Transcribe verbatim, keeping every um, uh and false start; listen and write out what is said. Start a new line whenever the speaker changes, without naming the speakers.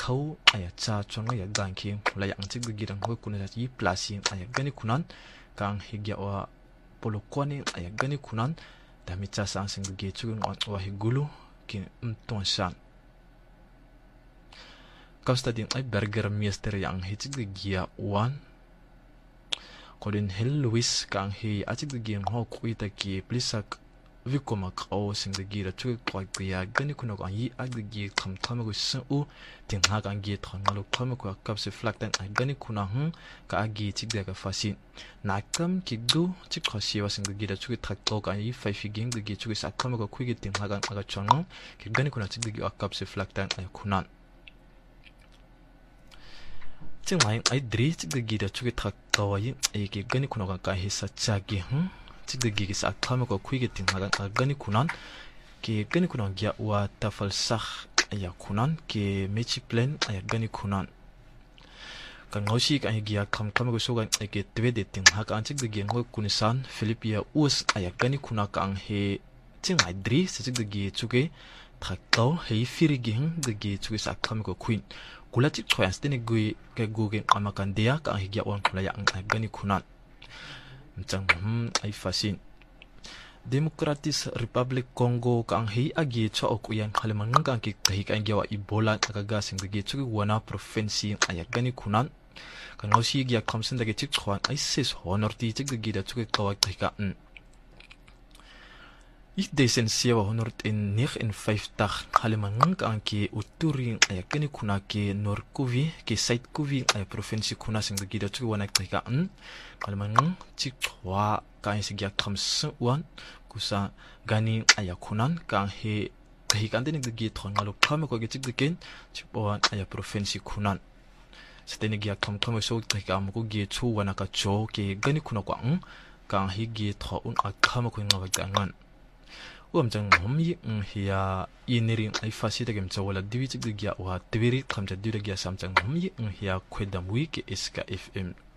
thâu ai cha chọn ngay gan khi lại ăn chiếc gì đang hôi kuna chỉ plastic ai gani kunan càng higia wa polokoni ai gani kunan dami cha sang sing gi chugun on wa higulu ki mton san Kostadin ay burger mister yang hichig gia one Colin Hill Louis kang hi achig gi ho kuita ki plisak vikomak o sing the gira chu kwa ya gani kuno an yi ag gi kham thama go su u ting ha kang gi thon malu thama ko kap se flak tan ai gani kuna hu ka agi chig da ka fasi na kam ki gu chig khosi wa sing the gira chu thak to ka yi five ging gi chu sa thama ko khu gi ting ha kang aga chong ki gani kuna chig gi kap se flak tan ai kunan ching mai ai dri chig gi da chu thak to wa yi ai ki gani kuna ka hi sa cha gi hu chig gi sa thama ko khu gi ting ha kang gani kunan ki gani kunan gya wa tafal sakh aya kunan ki mechi plan aya gani kunan kan ngosi ka gya kham kham go soga ke twe de ting ha kan chig gi ngo kunisan philipia us aya gani kuna ka ang he ching ai dri se chig gi chuke thak to he firi gi hing gi chuke sa kham ko queen kula chik choya stene gui ke gugen amakan dia ka ang gya on kula ya ang gani kunan mchang hum ai fasin Democratic Republic Congo kang hi agi cho okuyan haleman ngang ki kahi kan gyawa Ebola tagaga sing gi chu wana province aya gani kunan kan osi gi khamsen dage chik chwan ai ses honor ti chik gi da chu ka ka ka ich desen sewa honor in nich in five tag haleman ngang ki uturi aya gani kuna ki norkuvi ki site kuvi aya province kuna sing gi da chu wana ka ka haleman chik chwa ka isi gi khamsen wan kusa gani aya kunan kang he kahi kan den gi thon ngalo khame ko gi chik diken chipowan aya province kunan stene gi kham kham so ta ka mo ko gi chu wana ka cho ke gani kuna kwa ang kang hi gi tho un a kham ko ngawa gangan um jang hom yi ng hiya ineri ai fasi de gem chawala diwi chik gi wa twiri kham ja diwi gi sam jang hom yi ng hiya khwedam wi ke iska fm